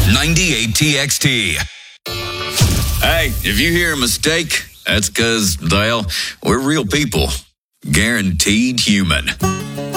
98 TXT. Hey, if you hear a mistake, that's because, well, we're real people. Guaranteed human.